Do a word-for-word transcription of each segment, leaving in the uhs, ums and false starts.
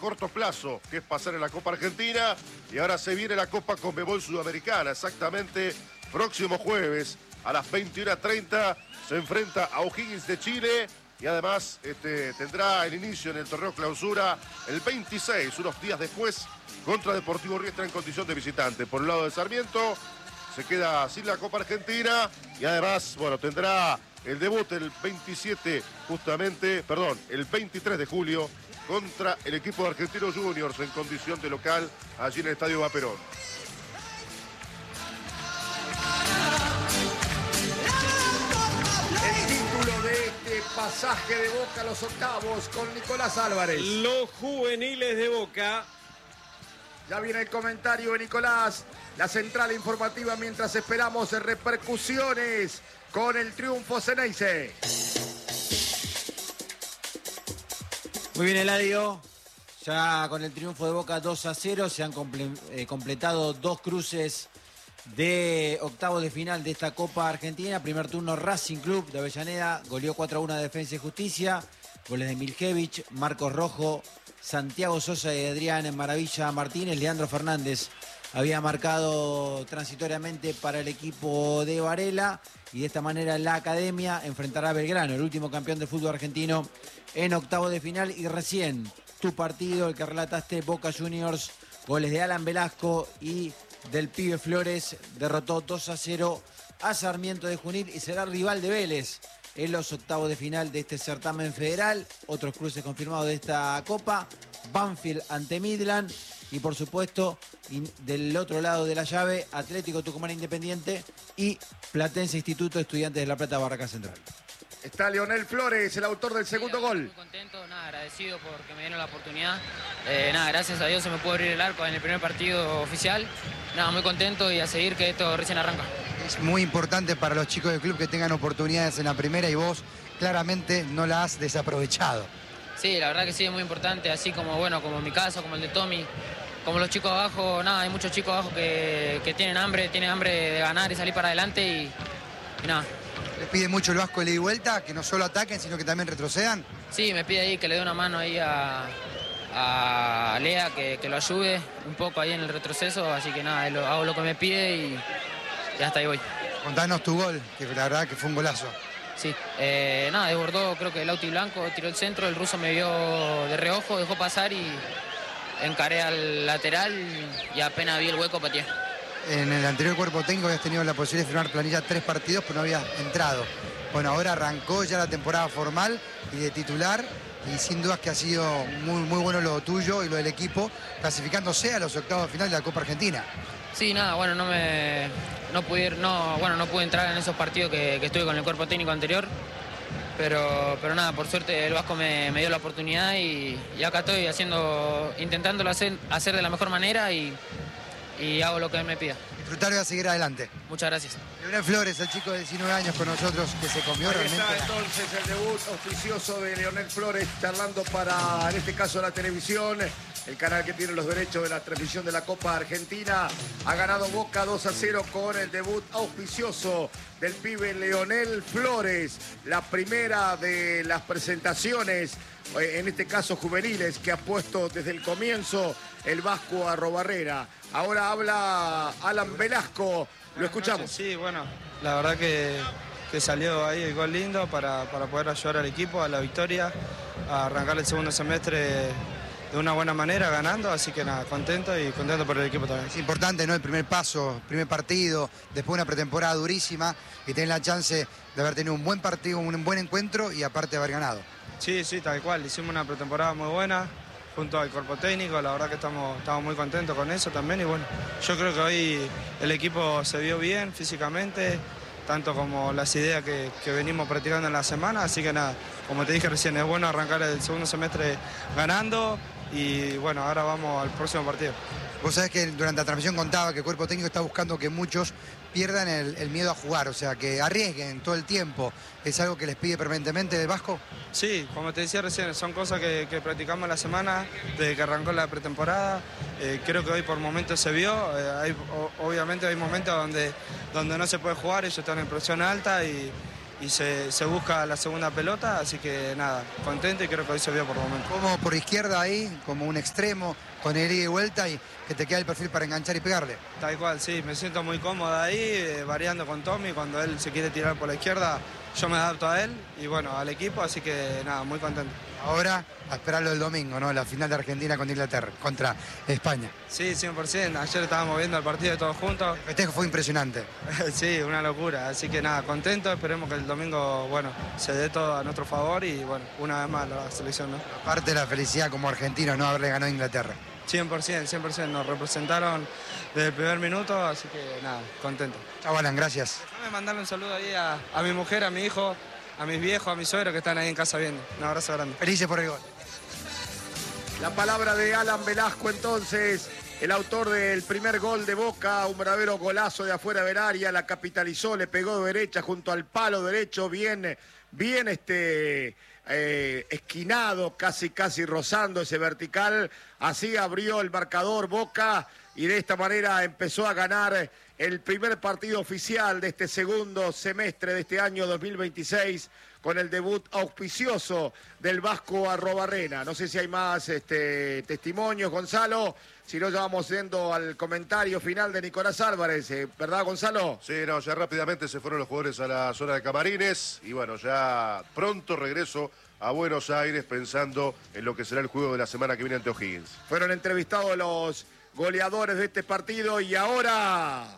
corto plazo, que es pasar en la Copa Argentina, y ahora se viene la Copa Conmebol Sudamericana, exactamente próximo jueves a las veintiuna treinta se enfrenta a O'Higgins de Chile, y además este, tendrá el inicio en el torneo clausura el veintiséis, unos días después, contra Deportivo Riestra en condición de visitante. Por el lado de Sarmiento, se queda sin la Copa Argentina, y además, bueno, tendrá el debut el veintisiete, justamente, perdón, el veintitrés de julio, contra el equipo de Argentinos Juniors en condición de local, allí en el Estadio Vaperón. El título de este pasaje de Boca a los octavos con Nicolás Álvarez. Los juveniles de Boca. Ya viene el comentario de Nicolás, la central informativa mientras esperamos repercusiones con el triunfo Ceneice. Muy bien, Eladio. Ya con el triunfo de Boca dos a cero se han comple eh, completado dos cruces de octavos de final de esta Copa Argentina. Primer turno Racing Club de Avellaneda, goleó cuatro a uno a Defensa y Justicia. Goles de Miljevich, Marcos Rojo, Santiago Sosa y Adrián en Maravilla Martínez. Leandro Fernández había marcado transitoriamente para el equipo de Varela. Y de esta manera la Academia enfrentará a Belgrano, el último campeón de fútbol argentino, en octavos de final. Y recién tu partido, el que relataste, Boca Juniors, goles de Alan Velasco y del Pibe Flores, derrotó dos a cero a Sarmiento de Junín y será rival de Vélez en los octavos de final de este certamen federal. Otros cruces confirmados de esta Copa: Banfield ante Midland y, por supuesto, del otro lado de la llave, Atlético Tucumán Independiente y Platense Instituto Estudiantes de La Plata Barraca Central. Está Leonel Flores, el autor del segundo sí, gol. Muy contento, nada, agradecido porque me dieron la oportunidad. Eh, nada, gracias a Dios se me pudo abrir el arco en el primer partido oficial. Nada, muy contento y a seguir, que esto recién arranca. Es muy importante para los chicos del club que tengan oportunidades en la primera y vos claramente no la has desaprovechado. Sí, la verdad que sí, es muy importante, así como, bueno, como en mi caso, como el de Tommy, como los chicos abajo. Nada, hay muchos chicos abajo que, que tienen hambre, tienen hambre de ganar y salir para adelante y, y nada. ¿Les pide mucho el Vasco de ida y vuelta, que no solo ataquen, sino que también retrocedan? Sí, me pide ahí que le dé una mano ahí a, a Lea, que, que lo ayude un poco ahí en el retroceso, así que nada, lo, hago lo que me pide y, y hasta ahí voy. Contanos tu gol, que la verdad que fue un golazo. Sí, eh, nada, desbordó creo que el Lauti Blanco, tiró el centro, el ruso me vio de reojo, dejó pasar y encaré al lateral y apenas vi el hueco pateé. En el anterior cuerpo técnico habías tenido la posibilidad de firmar planilla tres partidos, pero no habías entrado. Bueno, ahora arrancó ya la temporada formal y de titular, y sin dudas que ha sido muy, muy bueno lo tuyo y lo del equipo, clasificándose a los octavos de final de la Copa Argentina. Sí, nada, bueno, no me no pude ir, no, bueno, no pude entrar en esos partidos que, que estuve con el cuerpo técnico anterior, pero, pero nada, por suerte el Vasco me, me dio la oportunidad y, y acá estoy haciendo, intentándolo hacer, hacer de la mejor manera y, y hago lo que él me pida. Disfrutar y a seguir adelante. Muchas gracias. Leonel Flores, el chico de diecinueve años con nosotros, que se comió Ahí realmente. está entonces el debut auspicioso de Leonel Flores, charlando para, en este caso, la televisión, el canal que tiene los derechos de la transmisión de la Copa Argentina. Ha ganado Boca dos a cero con el debut auspicioso del pibe Leonel Flores. La primera de las presentaciones, en este caso juveniles, que ha puesto desde el comienzo el Vasco Arrobarrera. Ahora habla Alan Velasco, lo escuchamos. Sí, bueno, la verdad que, que salió ahí el gol lindo para, para poder ayudar al equipo a la victoria, a arrancar el segundo semestre de una buena manera, ganando, así que nada, contento y contento por el equipo también. Es importante, ¿no? El primer paso, primer partido, después de una pretemporada durísima, y tener la chance de haber tenido un buen partido, un buen encuentro y aparte haber ganado. Sí, sí, tal cual, hicimos una pretemporada muy buena junto al cuerpo técnico, la verdad que estamos, estamos muy contentos con eso también, y bueno, yo creo que hoy el equipo se vio bien físicamente, tanto como las ideas que, que venimos practicando en la semana, así que nada, como te dije recién, es bueno arrancar el segundo semestre ganando y bueno, ahora vamos al próximo partido. Vos sabés que durante la transmisión contaba que el cuerpo técnico está buscando que muchos pierdan el, el miedo a jugar, o sea, que arriesguen todo el tiempo. ¿Es algo que les pide permanentemente de Vasco? Sí, como te decía recién, son cosas que, que practicamos la semana, desde que arrancó la pretemporada. Eh, creo que hoy por momentos se vio, eh, hay, o, obviamente hay momentos donde, donde no se puede jugar, ellos están en presión alta y, y se, se busca la segunda pelota, así que nada, contento y creo que hoy se vio por momentos. Como por izquierda ahí, como un extremo, con el ida y vuelta y que te queda el perfil para enganchar y pegarle. Tal cual, sí, me siento muy cómodo ahí, eh, variando con Tommy, cuando él se quiere tirar por la izquierda, yo me adapto a él y bueno, al equipo, así que nada, muy contento. Ahora, a esperarlo el domingo, ¿no? La final de Argentina contra Inglaterra, contra España. Sí, cien por ciento, ayer estábamos viendo el partido de todos juntos. El festejo fue impresionante. Sí, una locura, así que nada, contento, esperemos que el domingo, bueno, se dé todo a nuestro favor y bueno, una vez más la selección, ¿no? Aparte de la felicidad como argentino, ¿no? Haberle ganado a Inglaterra. cien por ciento, cien por ciento, nos representaron desde el primer minuto, así que nada, contento. Chao, Alan, gracias. Déjame mandarle un saludo ahí a, a mi mujer, a mi hijo, a mis viejos, a mis suegros que están ahí en casa viendo. Un abrazo grande. Felices por el gol. La palabra de Alan Velasco entonces, el autor del primer gol de Boca, un verdadero golazo de afuera del área, la capitalizó, le pegó de derecha junto al palo derecho, bien, bien este, eh, esquinado, casi casi rozando ese vertical, así abrió el marcador Boca y de esta manera empezó a ganar el primer partido oficial de este segundo semestre de este año dos mil veintiséis con el debut auspicioso del Vasco Arrobarrena. No sé si hay más este, testimonios, Gonzalo, si no ya vamos yendo al comentario final de Nicolás Álvarez, eh, ¿verdad, Gonzalo? Sí, no, ya rápidamente se fueron los jugadores a la zona de camarines y bueno, ya pronto regreso a Buenos Aires pensando en lo que será el juego de la semana que viene ante O'Higgins. Fueron entrevistados los goleadores de este partido y ahora...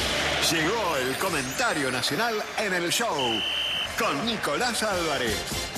Llegó el comentario nacional en el show con Nicolás Álvarez.